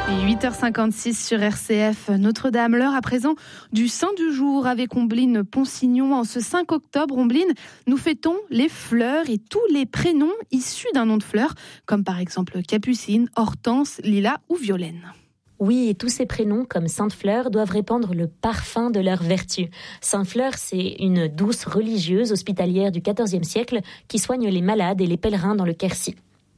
Et 8h56 sur RCF Notre-Dame. L'heure à présent du Saint du jour avec Ombline Ponsignon. En ce 5 octobre, Ombline, nous fêtons les fleurs et tous les prénoms issus d'un nom de fleur, comme par exemple Capucine, Hortense, Lila ou Violaine. Oui, et tous ces prénoms, comme Sainte Fleur, doivent répandre le parfum de leur vertu. Sainte Fleur, c'est une douce religieuse hospitalière du XIVe siècle qui soigne les malades et les pèlerins dans le Quercy.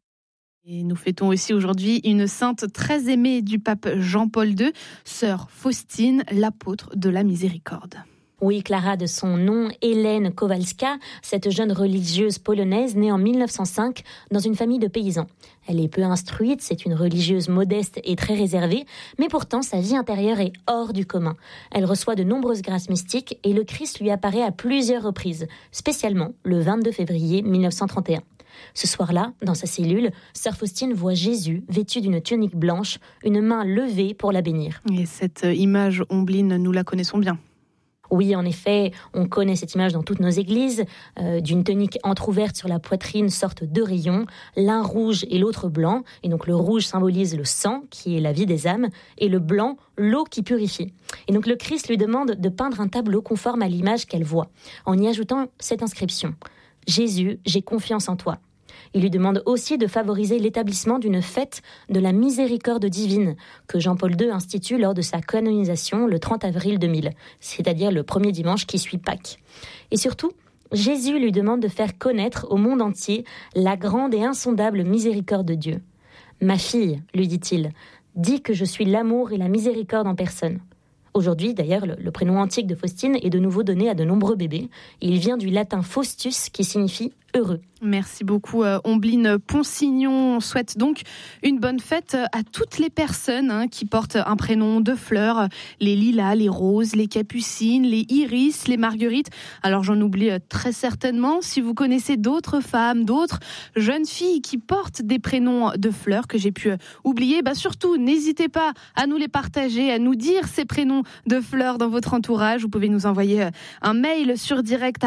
Et nous fêtons aussi aujourd'hui une sainte très aimée du pape Jean-Paul II, sœur Faustine, l'apôtre de la miséricorde. Oui, Clara, de son nom, Hélène Kowalska, cette jeune religieuse polonaise née en 1905 dans une famille de paysans. Elle est peu instruite, c'est une religieuse modeste et très réservée, mais pourtant sa vie intérieure est hors du commun. Elle reçoit de nombreuses grâces mystiques et le Christ lui apparaît à plusieurs reprises, spécialement le 22 février 1931. Ce soir-là, dans sa cellule, sœur Faustine voit Jésus vêtu d'une tunique blanche, une main levée pour la bénir. Et cette image, Ombline, nous la connaissons bien. Oui, en effet, on connaît cette image dans toutes nos églises, d'une tunique entrouverte sur la poitrine sortent deux rayons, l'un rouge et l'autre blanc, et donc le rouge symbolise le sang, qui est la vie des âmes, et le blanc, l'eau qui purifie. Et donc le Christ lui demande de peindre un tableau conforme à l'image qu'elle voit, en y ajoutant cette inscription « Jésus, j'ai confiance en toi ». Il lui demande aussi de favoriser l'établissement d'une fête de la miséricorde divine que Jean-Paul II institue lors de sa canonisation le 30 avril 2000, c'est-à-dire le premier dimanche qui suit Pâques. Et surtout, Jésus lui demande de faire connaître au monde entier la grande et insondable miséricorde de Dieu. « Ma fille, lui dit-il, dis que je suis l'amour et la miséricorde en personne. » Aujourd'hui, d'ailleurs, le prénom antique de Faustine est de nouveau donné à de nombreux bébés. Il vient du latin Faustus, qui signifie heureux. Merci beaucoup, Ombline Ponsignon. On souhaite donc une bonne fête à toutes les personnes qui portent un prénom de fleurs. Les lilas, les roses, les capucines, les iris, les marguerites. Alors j'en oublie très certainement. Si vous connaissez d'autres femmes, d'autres jeunes filles qui portent des prénoms de fleurs que j'ai pu oublier, surtout n'hésitez pas à nous les partager, à nous dire ces prénoms de fleurs dans votre entourage. Vous pouvez nous envoyer un mail sur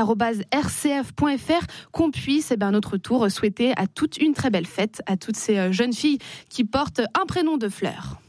direct@rcf.fr qu'on puisse à notre tour souhaiter à toute une très belle fête à toutes ces jeunes filles qui portent un prénom de fleurs.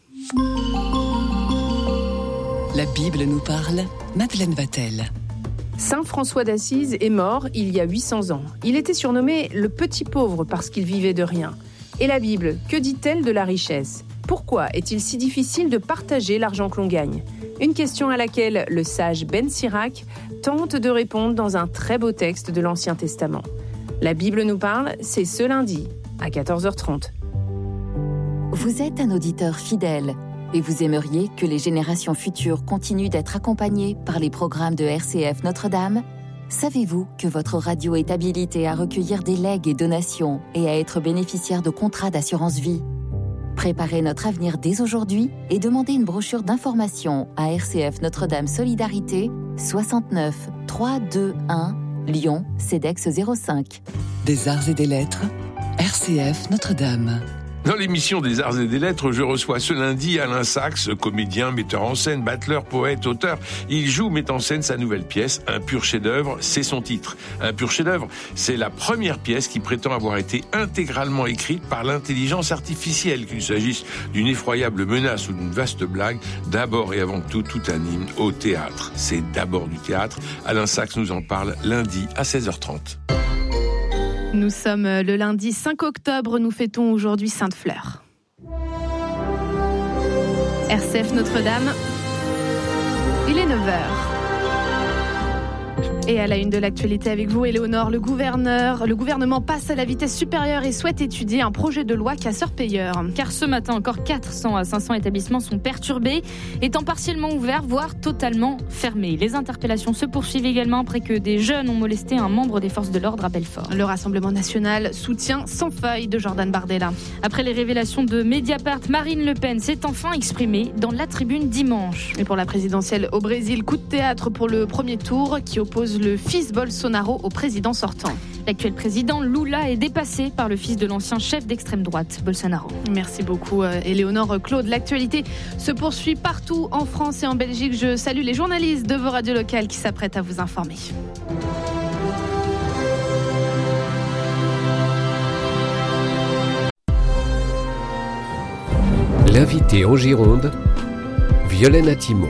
La Bible nous parle, Madeleine Vatel. Saint François d'Assise est mort il y a 800 ans. Il était surnommé le petit pauvre parce qu'il vivait de rien. Et la Bible, que dit-elle de la richesse ? Pourquoi est-il si difficile de partager l'argent que l'on gagne ? Une question à laquelle le sage Ben Sirac tente de répondre dans un très beau texte de l'Ancien Testament. La Bible nous parle, c'est ce lundi à 14h30. Vous êtes un auditeur fidèle et vous aimeriez que les générations futures continuent d'être accompagnées par les programmes de RCF Notre-Dame ? Savez-vous que votre radio est habilitée à recueillir des legs et donations et à être bénéficiaire de contrats d'assurance vie ? Préparez notre avenir dès aujourd'hui et demandez une brochure d'information à RCF Notre-Dame Solidarité 69 321 Lyon, CEDEX 05. Des arts et des lettres, RCF Notre-Dame. Dans l'émission des Arts et des Lettres, je reçois ce lundi Alain Sachs, comédien, metteur en scène, battleur, poète, auteur. Il joue, met en scène sa nouvelle pièce, Un pur chef-d'œuvre, c'est son titre. Un pur chef-d'œuvre, c'est la première pièce qui prétend avoir été intégralement écrite par l'intelligence artificielle, qu'il s'agisse d'une effroyable menace ou d'une vaste blague. D'abord et avant tout un hymne au théâtre. C'est d'abord du théâtre. Alain Sachs nous en parle lundi à 16h30. Nous sommes le lundi 5 octobre, nous fêtons aujourd'hui Sainte Fleur. RCF Notre-Dame, il est 9h. Et à la une de l'actualité avec vous, Éléonore, le gouvernement passe à la vitesse supérieure et souhaite étudier un projet de loi casseur-payeur. Car ce matin, encore 400 à 500 établissements sont perturbés, étant partiellement ouverts, voire totalement fermés. Les interpellations se poursuivent également après que des jeunes ont molesté un membre des forces de l'ordre à Belfort. Le Rassemblement national soutient sans faille de Jordan Bardella. Après les révélations de Mediapart, Marine Le Pen s'est enfin exprimée dans la tribune dimanche. Et pour la présidentielle au Brésil, coup de théâtre pour le premier tour qui oppose le fils Bolsonaro au président sortant. L'actuel président Lula est dépassé par le fils de l'ancien chef d'extrême droite, Bolsonaro. Merci beaucoup, Éléonore. Claude, l'actualité se poursuit partout en France et en Belgique. Je salue les journalistes de vos radios locales qui s'apprêtent à vous informer. L'invité en Gironde, Violaine Attimo.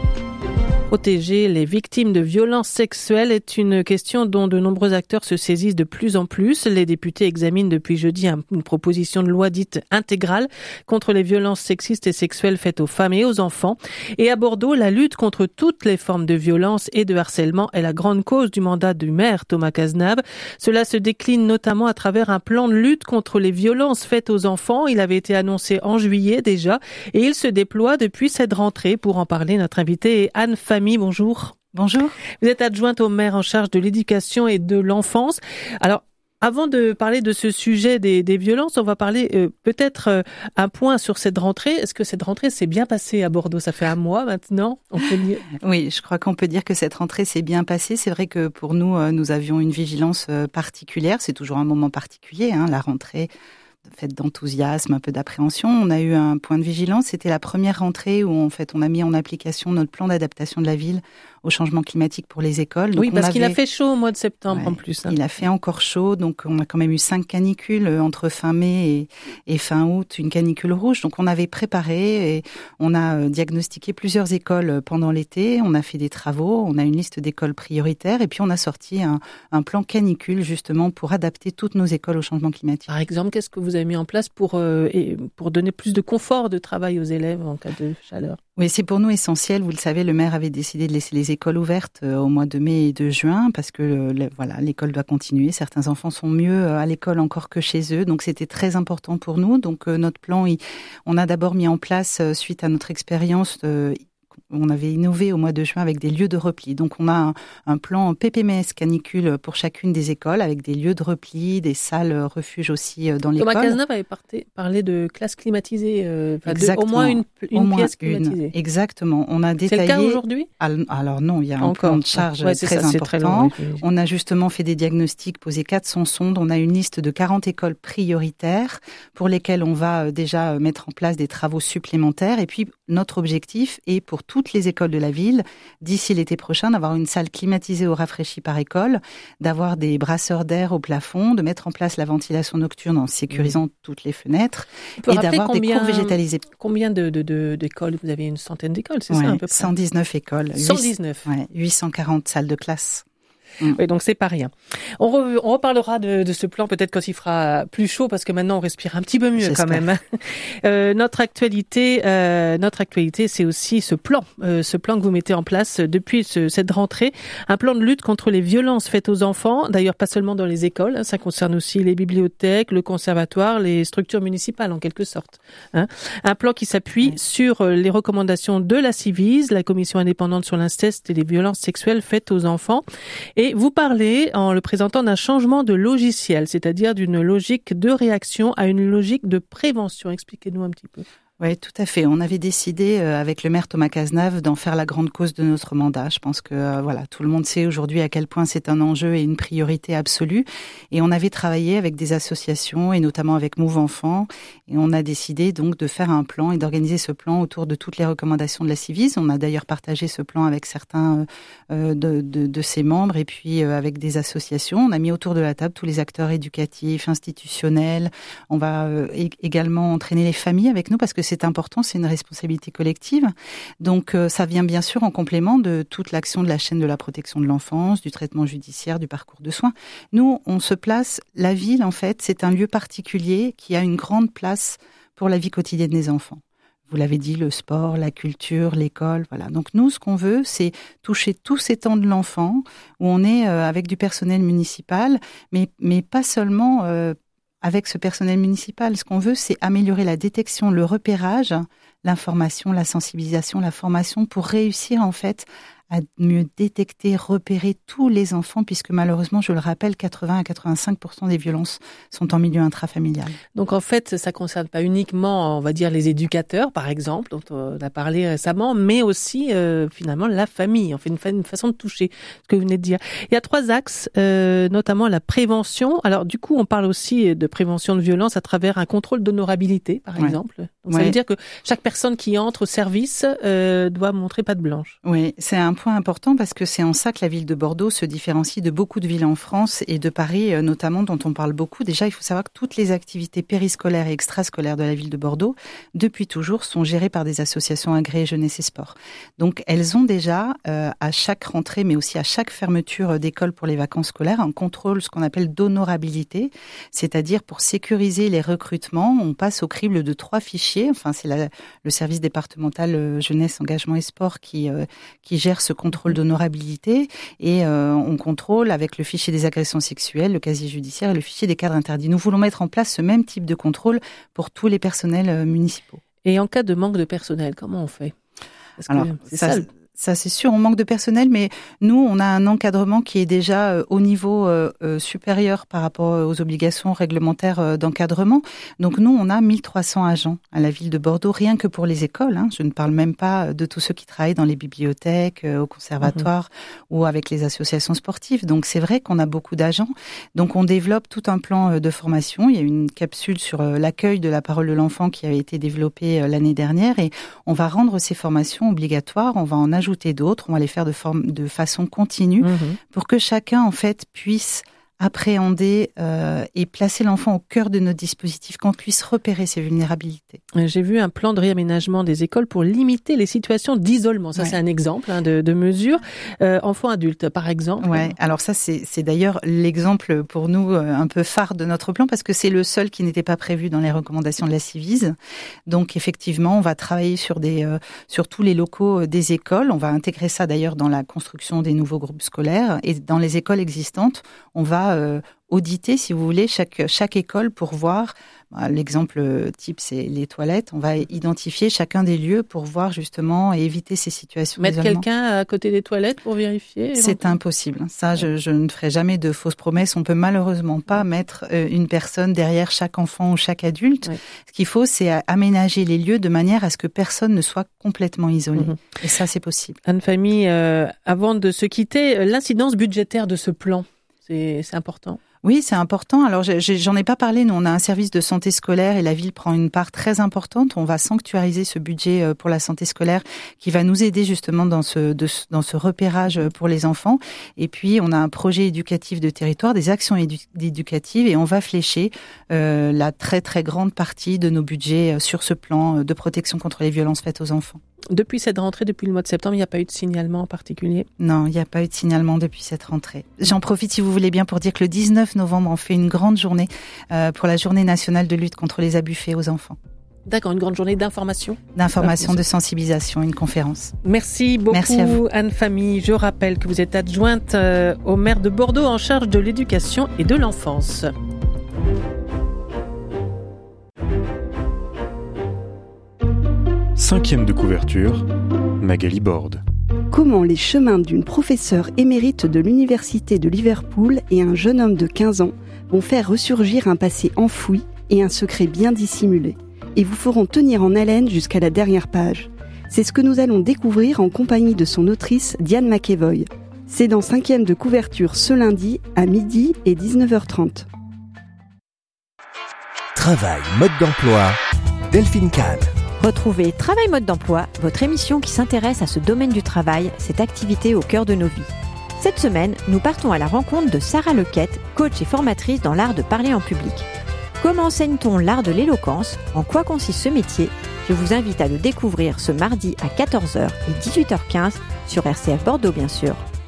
Protéger les victimes de violences sexuelles est une question dont de nombreux acteurs se saisissent de plus en plus. Les députés examinent depuis jeudi une proposition de loi dite intégrale contre les violences sexistes et sexuelles faites aux femmes et aux enfants. Et à Bordeaux, la lutte contre toutes les formes de violence et de harcèlement est la grande cause du mandat du maire Thomas Cazenave. Cela se décline notamment à travers un plan de lutte contre les violences faites aux enfants. Il avait été annoncé en juillet déjà et il se déploie depuis cette rentrée. Pour en parler, notre invitée est Anne Famille. Bonjour. Bonjour. Vous êtes adjointe au maire en charge de l'éducation et de l'enfance. Alors, avant de parler de ce sujet des violences, on va parler peut-être un point sur cette rentrée. Est-ce que cette rentrée s'est bien passée à Bordeaux ? Ça fait un mois maintenant, on peut dire. Oui, je crois qu'on peut dire que cette rentrée s'est bien passée. C'est vrai que pour nous, nous avions une vigilance particulière. C'est toujours un moment particulier, la rentrée. Faite d'enthousiasme, un peu d'appréhension. On a eu un point de vigilance. C'était la première rentrée où en fait on a mis en application notre plan d'adaptation de la ville au changement climatique pour les écoles. Donc, oui, parce qu'il a fait chaud au mois de septembre en plus. Il a fait encore chaud, donc on a quand même eu 5 canicules entre fin mai et fin août, une canicule rouge. Donc on avait préparé et on a diagnostiqué plusieurs écoles pendant l'été. On a fait des travaux, on a une liste d'écoles prioritaires et puis on a sorti un plan canicule justement pour adapter toutes nos écoles au changement climatique. Par exemple, qu'est-ce que vous avez mis en place pour donner plus de confort de travail aux élèves en cas de chaleur ? Oui, c'est pour nous essentiel. Vous le savez, le maire avait décidé de laisser les écoles ouvertes au mois de mai et de juin parce que l'école doit continuer. Certains enfants sont mieux à l'école encore que chez eux. Donc, c'était très important pour nous. Donc, notre plan, on a d'abord mis en place, suite à notre expérience, on avait innové au mois de juin avec des lieux de repli. Donc, on a un plan PPMS canicule pour chacune des écoles avec des lieux de repli, des salles refuges aussi dans l'école. Thomas Cazenave avait parlé de classes climatisées, au moins une pièce climatisée. Exactement. On a détaillé. C'est le cas aujourd'hui ? Alors non, il y a un plan de charge très important. Très long, oui. On a justement fait des diagnostics, posé 400 sondes. On a une liste de 40 écoles prioritaires pour lesquelles on va déjà mettre en place des travaux supplémentaires. Et puis, notre objectif est pour toutes les écoles de la ville, d'ici l'été prochain, d'avoir une salle climatisée au rafraîchi par école, d'avoir des brasseurs d'air au plafond, de mettre en place la ventilation nocturne en sécurisant toutes les fenêtres et d'avoir des cours végétalisés. Combien d'écoles ? Vous avez une centaine d'écoles, c'est ça à peu près ? 119 écoles. 119 840 salles de classe. Oui, donc c'est pas rien. On reparlera de ce plan peut-être quand il fera plus chaud parce que maintenant on respire un petit peu mieux. J'espère. Quand même. Notre actualité, c'est aussi ce plan que vous mettez en place depuis cette rentrée, un plan de lutte contre les violences faites aux enfants. D'ailleurs, pas seulement dans les écoles, ça concerne aussi les bibliothèques, le conservatoire, les structures municipales en quelque sorte. Un plan qui s'appuie sur les recommandations de la Civise, la commission indépendante sur l'inceste et les violences sexuelles faites aux enfants. Et vous parlez, en le présentant, d'un changement de logiciel, c'est-à-dire d'une logique de réaction à une logique de prévention. Expliquez-nous un petit peu. Oui, tout à fait. On avait décidé avec le maire Thomas Cazenave d'en faire la grande cause de notre mandat. Je pense que tout le monde sait aujourd'hui à quel point c'est un enjeu et une priorité absolue. Et on avait travaillé avec des associations et notamment avec Move Enfants. Et on a décidé donc de faire un plan et d'organiser ce plan autour de toutes les recommandations de la Civise. On a d'ailleurs partagé ce plan avec certains de ses membres et puis avec des associations. On a mis autour de la table tous les acteurs éducatifs, institutionnels. On va également entraîner les familles avec nous parce que c'est important, c'est une responsabilité collective. Donc, ça vient bien sûr en complément de toute l'action de la chaîne de la protection de l'enfance, du traitement judiciaire, du parcours de soins. Nous, on se place, la ville, en fait, c'est un lieu particulier qui a une grande place pour la vie quotidienne des enfants. Vous l'avez dit, le sport, la culture, l'école, voilà. Donc nous, ce qu'on veut, c'est toucher tous ces temps de l'enfant où on est avec du personnel municipal, mais pas seulement avec ce personnel municipal. Ce qu'on veut, c'est améliorer la détection, le repérage, l'information, la sensibilisation, la formation pour réussir en fait à mieux détecter, repérer tous les enfants, puisque malheureusement, je le rappelle, 80 à 85% des violences sont en milieu intrafamilial. Donc en fait, ça ne concerne pas uniquement, on va dire, les éducateurs, par exemple, dont on a parlé récemment, mais aussi finalement la famille. On fait une façon de toucher, ce que vous venez de dire. Il y a 3 axes, notamment la prévention. Alors du coup, on parle aussi de prévention de violence à travers un contrôle d'honorabilité, par exemple. Donc, ça veut dire que chaque personne qui entre au service doit montrer patte blanche. Oui, c'est un point important parce que c'est en ça que la ville de Bordeaux se différencie de beaucoup de villes en France et de Paris notamment, dont on parle beaucoup. Déjà, il faut savoir que toutes les activités périscolaires et extrascolaires de la ville de Bordeaux, depuis toujours, sont gérées par des associations agréées jeunesse et sport. Donc, elles ont déjà, à chaque rentrée, mais aussi à chaque fermeture d'école pour les vacances scolaires, un contrôle, ce qu'on appelle d'honorabilité, c'est-à-dire pour sécuriser les recrutements, on passe au crible de 3 fichiers. Enfin, c'est le service départemental jeunesse, engagement et sport qui gère ce contrôle d'honorabilité et on contrôle avec le fichier des agressions sexuelles, le casier judiciaire et le fichier des cadres interdits. Nous voulons mettre en place ce même type de contrôle pour tous les personnels municipaux. Et en cas de manque de personnel, comment on fait ? Alors, ça, c'est sûr, on manque de personnel, mais nous, on a un encadrement qui est déjà au niveau supérieur par rapport aux obligations réglementaires d'encadrement. Donc nous, on a 1300 agents à la ville de Bordeaux, rien que pour les écoles. Hein. Je ne parle même pas de tous ceux qui travaillent dans les bibliothèques, au conservatoire ou avec les associations sportives. Donc c'est vrai qu'on a beaucoup d'agents. Donc on développe tout un plan de formation. Il y a une capsule sur l'accueil de la parole de l'enfant qui avait été développée l'année dernière et on va rendre ces formations obligatoires. On va en ajouter d'autres, on va les faire de façon continue pour que chacun en fait puisse appréhender et placer l'enfant au cœur de notre dispositif, qu'on puisse repérer ses vulnérabilités. J'ai vu un plan de réaménagement des écoles pour limiter les situations d'isolement. Ça, c'est un exemple de mesure. Enfants-adultes, par exemple. Ouais. Alors ça, c'est d'ailleurs l'exemple pour nous un peu phare de notre plan parce que c'est le seul qui n'était pas prévu dans les recommandations de la Civise. Donc effectivement, on va travailler sur tous les locaux des écoles. On va intégrer ça d'ailleurs dans la construction des nouveaux groupes scolaires et dans les écoles existantes, on va auditer, si vous voulez, chaque école pour voir. L'exemple type, c'est les toilettes. On va identifier chacun des lieux pour voir justement et éviter ces situations d'isolement. Mettre quelqu'un à côté des toilettes pour vérifier ? C'est impossible. Ça, je ne ferai jamais de fausses promesses. On peut malheureusement pas mettre une personne derrière chaque enfant ou chaque adulte. Oui. Ce qu'il faut, c'est aménager les lieux de manière à ce que personne ne soit complètement isolé. Et ça, c'est possible. Anne-Famille, avant de se quitter, l'incidence budgétaire de ce plan, c'est important. Oui, c'est important. Alors, j'en ai pas parlé. Nous, on a un service de santé scolaire et la ville prend une part très importante. On va sanctuariser ce budget pour la santé scolaire qui va nous aider justement dans ce repérage pour les enfants. Et puis, on a un projet éducatif de territoire, des actions éducatives et on va flécher la très, très grande partie de nos budgets sur ce plan de protection contre les violences faites aux enfants. Depuis cette rentrée, depuis le mois de septembre, il n'y a pas eu de signalement en particulier ? Non, il n'y a pas eu de signalement depuis cette rentrée. J'en profite, si vous voulez bien, pour dire que le 19 novembre, on fait une grande journée pour la journée nationale de lutte contre les abus faits aux enfants. D'accord, une grande journée d'information ? D'information, de sensibilisation, une conférence. Merci beaucoup. Merci à vous. Anne-Famille. Je rappelle que vous êtes adjointe au maire de Bordeaux en charge de l'éducation et de l'enfance. Cinquième de couverture, Magali Borde. Comment les chemins d'une professeure émérite de l'université de Liverpool et un jeune homme de 15 ans vont faire ressurgir un passé enfoui et un secret bien dissimulé, et vous feront tenir en haleine jusqu'à la dernière page. C'est ce que nous allons découvrir en compagnie de son autrice Diane McEvoy. C'est dans Cinquième de couverture ce lundi à midi et 19h30. Travail, mode d'emploi, Delphine Kahn. Retrouvez Travail Mode d'Emploi, votre émission qui s'intéresse à ce domaine du travail, cette activité au cœur de nos vies. Cette semaine, nous partons à la rencontre de Sarah Lequette, coach et formatrice dans l'art de parler en public. Comment enseigne-t-on l'art de l'éloquence ? En quoi consiste ce métier ? Je vous invite à le découvrir ce mardi à 14h et 18h15 sur RCF Bordeaux bien sûr.